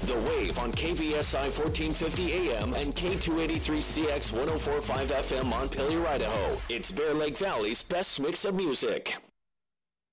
The Wave on KVSI 1450 AM and K283CX 1045 FM Montpelier, Idaho. It's Bear Lake Valley's best mix of music.